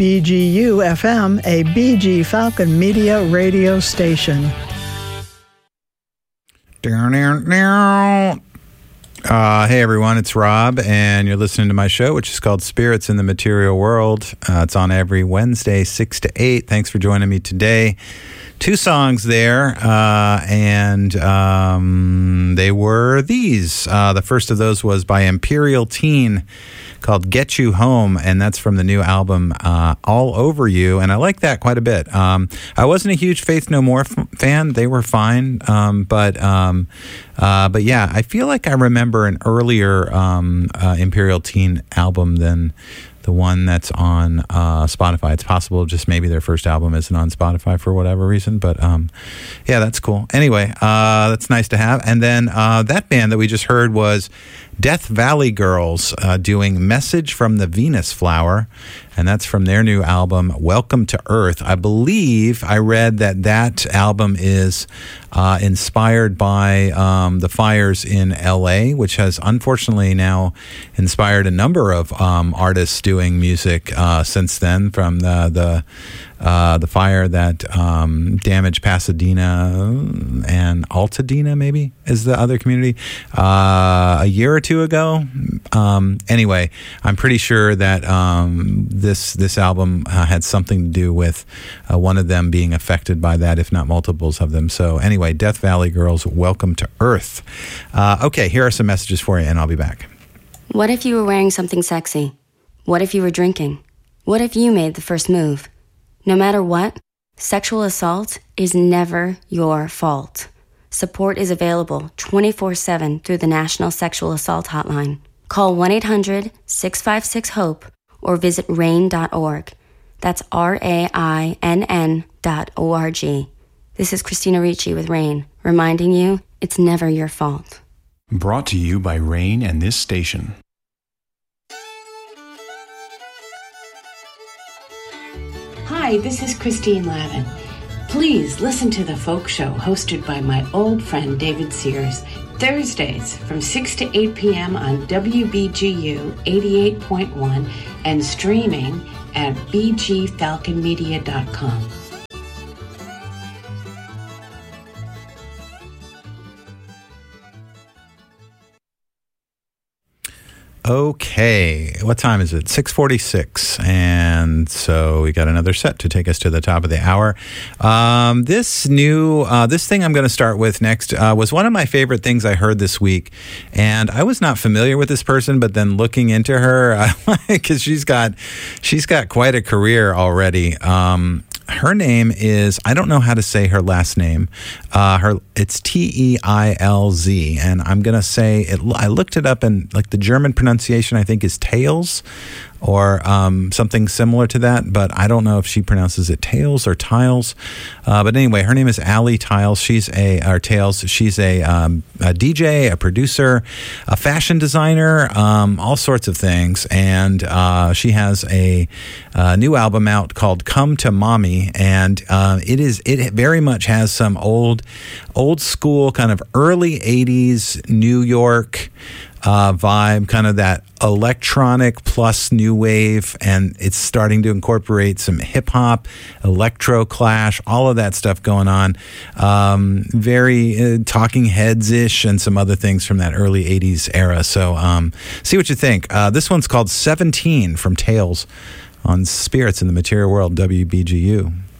BGU FM, a BG Falcon Media radio station. Hey everyone, it's Rob, and you're listening to my show, which is called Spirits in the Material World. It's on every Wednesday, 6 to 8. Thanks for joining me today. 2 songs there, and they were these. The first of those was by Imperial Teen, called Get You Home, and that's from the new album All Over You, and I like that quite a bit. I wasn't a huge Faith No More fan. They were fine, but yeah, I feel like I remember an earlier Imperial Teen album than the one that's on Spotify. It's possible just maybe their first album isn't on Spotify for whatever reason, but yeah, that's cool. Anyway, that's nice to have. And then that band that we just heard was Death Valley Girls doing Message from the Venus Flower, and that's from their new album, Welcome to Earth. I believe I read that album is inspired by the fires in L.A., which has unfortunately now inspired a number of artists doing music since then, from the fire that damaged Pasadena and Altadena, maybe, is the other community, a year or two ago. Anyway, I'm pretty sure that this album had something to do with one of them being affected by that, if not multiples of them. So anyway, Death Valley Girls, Welcome to Earth. Okay, here are some messages for you, and I'll be back. What if you were wearing something sexy? What if you were drinking? What if you made the first move? No matter what, sexual assault is never your fault. Support is available 24/7 through the National Sexual Assault Hotline. Call 1-800-656-HOPE or visit RAINN.org. That's RAINN.org. This is Christina Ricci with RAINN, reminding you it's never your fault. Brought to you by RAINN and this station. Hi, this is Christine Lavin. Please listen to The Folk Show, hosted by my old friend David Sears, Thursdays from 6 to 8 p.m. on WBGU 88.1 and streaming at bgfalconmedia.com. Okay, what time is it? 6:46, and so we got another set to take us to the top of the hour. This thing I'm going to start with next was one of my favorite things I heard this week, and I was not familiar with this person, but then looking into her, because she's got quite a career already. Her name is, I don't know how to say her last name. It's Teilz, and I'm going to say it. I looked it up, and like the German pronunciation, I think, is Tails or something similar to that, but I don't know if she pronounces it Tails or Tiles. But anyway, her name is Allie Tiles. She's a DJ, a producer, a fashion designer, all sorts of things. And she has a new album out called Come to Mommy, and it very much has some old school kind of early 80s New York vibe, kind of that electronic plus new wave, and it's starting to incorporate some hip hop, electro clash, all of that stuff going on. Very Talking Heads-ish and some other things from that early 80s era. So see what you think. This one's called 17 from Tails on Spirits in the Material World, WBGU.